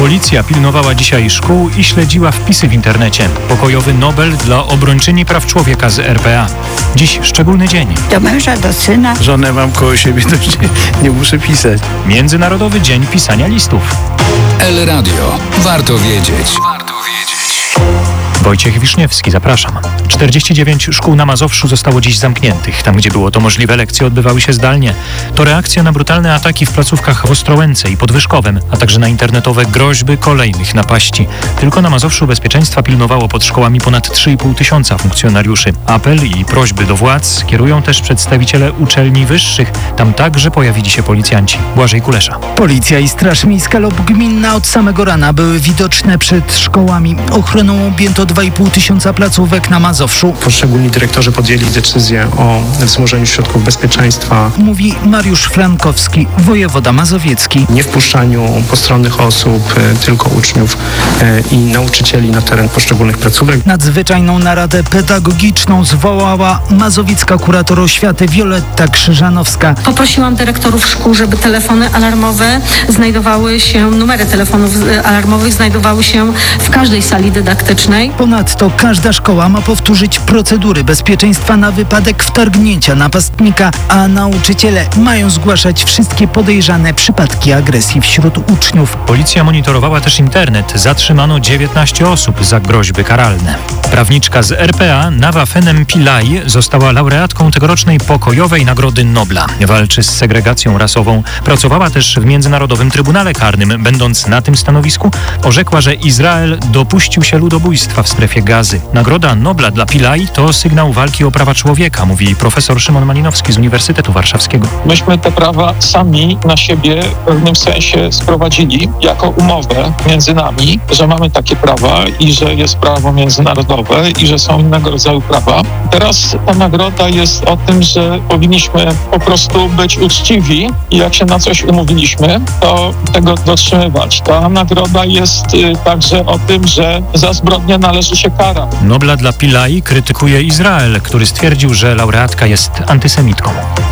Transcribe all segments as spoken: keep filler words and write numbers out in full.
Policja pilnowała dzisiaj szkół i śledziła wpisy w internecie. Pokojowy Nobel dla obrończyni praw człowieka z R P A. Dziś szczególny dzień. Do męża, do syna. Żonę mam koło siebie, to już nie, nie muszę pisać. Międzynarodowy Dzień Pisania Listów. El Radio. Warto wiedzieć. Warto wiedzieć. Wojciech Wiszniewski, zapraszam. czterdzieści dziewięć szkół na Mazowszu zostało dziś zamkniętych. Tam, gdzie było to możliwe, lekcje odbywały się zdalnie. To reakcja na brutalne ataki w placówkach w Ostrołęce i Podwyżkowem, a także na internetowe groźby kolejnych napaści. Tylko na Mazowszu bezpieczeństwa pilnowało pod szkołami ponad trzy i pół tysiąca funkcjonariuszy. Apel i prośby do władz kierują też przedstawiciele uczelni wyższych. Tam także pojawili się policjanci. Błażej Kulesza. Policja i Straż Miejska lub gminna od samego rana były widoczne przed szkołami. Ochroną objęto dwa i pół tysiąca placówek na Mazowszu. Poszczególni dyrektorzy podjęli decyzję o wzmożeniu środków bezpieczeństwa. Mówi Mariusz Frankowski, wojewoda mazowiecki. Nie wpuszczaniu postronnych osób, tylko uczniów i nauczycieli na teren poszczególnych placówek. Nadzwyczajną naradę pedagogiczną zwołała mazowiecka kurator oświaty Wioletta Krzyżanowska. Poprosiłam dyrektorów szkół, żeby telefony alarmowe znajdowały się, numery telefonów alarmowych znajdowały się w każdej sali dydaktycznej. Ponadto każda szkoła ma powtórzyć procedury bezpieczeństwa na wypadek wtargnięcia napastnika, a nauczyciele mają zgłaszać wszystkie podejrzane przypadki agresji wśród uczniów. Policja monitorowała też internet. Zatrzymano dziewiętnaście osób za groźby karalne. Prawniczka z R P A Nawa Fenem Pillay została laureatką tegorocznej Pokojowej Nagrody Nobla. Walczy z segregacją rasową. Pracowała też w Międzynarodowym Trybunale Karnym. Będąc na tym stanowisku, orzekła, że Izrael dopuścił się ludobójstwa w strefie Gazy. Nagroda Nobla dla Pillay to sygnał walki o prawa człowieka, mówi profesor Szymon Malinowski z Uniwersytetu Warszawskiego. Myśmy te prawa sami na siebie w pewnym sensie sprowadzili jako umowę między nami, że mamy takie prawa i że jest prawo międzynarodowe i że są innego rodzaju prawa. Teraz ta nagroda jest o tym, że powinniśmy po prostu być uczciwi i jak się na coś umówiliśmy, to tego dotrzymywać. Ta nagroda jest y, także o tym, że za zbrodnię należy się kara. Nobla dla Pillay krytykuje Izrael, który stwierdził, że laureatka jest antysemitką.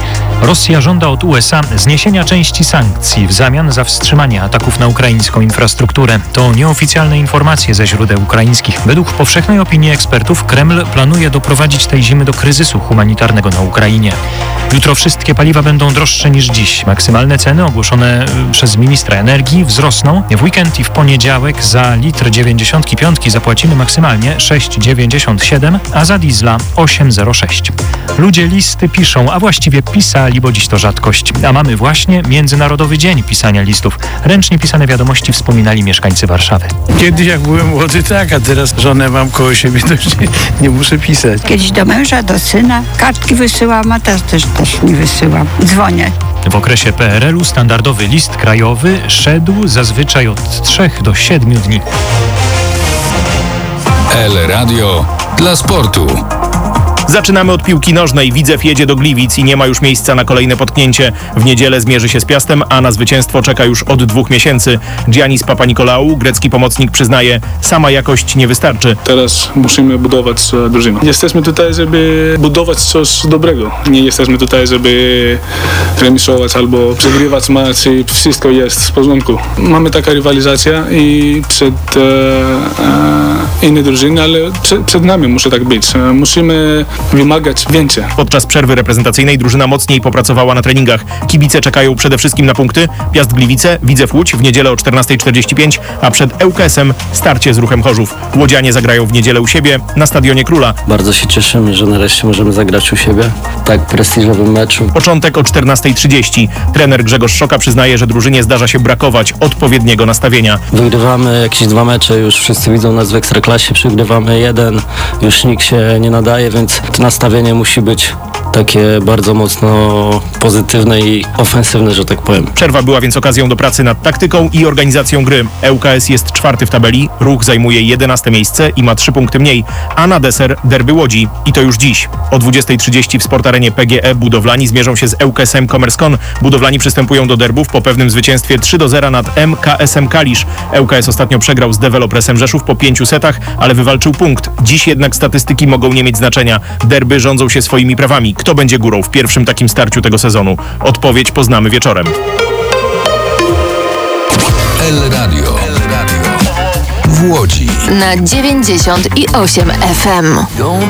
Rosja żąda od U S A zniesienia części sankcji w zamian za wstrzymanie ataków na ukraińską infrastrukturę. To nieoficjalne informacje ze źródeł ukraińskich. Według powszechnej opinii ekspertów Kreml planuje doprowadzić tej zimy do kryzysu humanitarnego na Ukrainie. Jutro wszystkie paliwa będą droższe niż dziś. Maksymalne ceny ogłoszone przez ministra energii wzrosną. W weekend i w poniedziałek za litr dziewięćdziesiąt pięć zapłacimy maksymalnie sześć dziewięćdziesiąt siedem, a za diesla osiem zero sześć. Ludzie listy piszą, a właściwie pisali, bo dziś to rzadkość. A mamy właśnie Międzynarodowy Dzień Pisania Listów. Ręcznie pisane wiadomości wspominali mieszkańcy Warszawy. Kiedyś jak byłem młody, tak, a teraz żonę mam koło siebie, to już nie, nie muszę pisać. Kiedyś do męża, do syna. Kartki wysyłam, a teraz też, też nie wysyłam. Dzwonię. W okresie P R L-u standardowy list krajowy szedł zazwyczaj od trzech do siedmiu dni. El Radio dla sportu. Zaczynamy od piłki nożnej. Widzew jedzie do Gliwic i nie ma już miejsca na kolejne potknięcie. W niedzielę zmierzy się z Piastem, a na zwycięstwo czeka już od dwóch miesięcy. Giannis Papanikolaou, grecki pomocnik, przyznaje, sama jakość nie wystarczy. Teraz musimy budować drużynę. Jesteśmy tutaj, żeby budować coś dobrego. Nie jesteśmy tutaj, żeby remisować albo przegrywać mecz i wszystko jest w porządku. Mamy taka rywalizacja i przed e, e, inne drużyny, ale przed, przed nami musi tak być. Musimy wymagać więcej. Podczas przerwy reprezentacyjnej drużyna mocniej popracowała na treningach. Kibice czekają przede wszystkim na punkty. Piast Gliwice, Widzew Łódź w niedzielę o czternasta czterdzieści pięć, a przed ŁKS-em starcie z Ruchem Chorzów. Łodzianie zagrają w niedzielę u siebie na Stadionie Króla. Bardzo się cieszymy, że nareszcie możemy zagrać u siebie w tak prestiżowym meczu. Początek o czternasta trzydzieści. Trener Grzegorz Szoka przyznaje, że drużynie zdarza się brakować odpowiedniego nastawienia. Wygrywamy jakieś dwa mecze, już wszyscy widzą nas w Ekstraklasie, przegrywamy jeden, już nikt się nie nadaje, więc to nastawienie musi być takie bardzo mocno pozytywne i ofensywne, że tak powiem. Przerwa była więc okazją do pracy nad taktyką i organizacją gry. ŁKS jest czwarty w tabeli, Ruch zajmuje jedenaste miejsce i ma trzy punkty mniej, a na deser derby Łodzi. I to już dziś. O dwudziesta trzydzieści w sportarenie P G E Budowlani zmierzą się z ŁKS-em Commerce.con. Budowlani przystępują do derbów po pewnym zwycięstwie trzy do zera nad M K S-em Kalisz. ŁKS ostatnio przegrał z Developersem Rzeszów po pięciu setach, ale wywalczył punkt. Dziś jednak statystyki mogą nie mieć znaczenia. Derby rządzą się swoimi prawami. Kto będzie górą w pierwszym takim starciu tego sezonu? Odpowiedź poznamy wieczorem. El Radio. El Radio. w Łodzi. Na dziewięćdziesiąt i osiem F M.